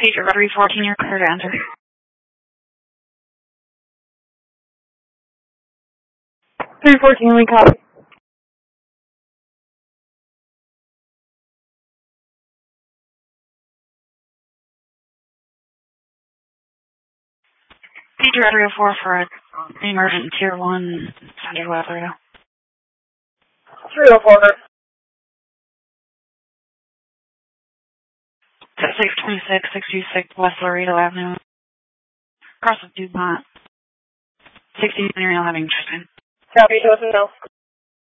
Feature 314, you're clear to enter. We copy. Feature 304 for an emergent tier 1 Central West Laredo. 304. 626, 626 West Laredo Avenue. Across the DuPont. 16 you're having Tristan. Copy, listen now.